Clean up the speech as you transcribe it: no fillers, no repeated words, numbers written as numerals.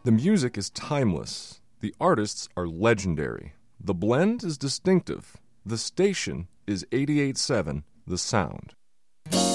The music is timeless. The artists are legendary. The blend is distinctive. The station is 88.7 The Sound.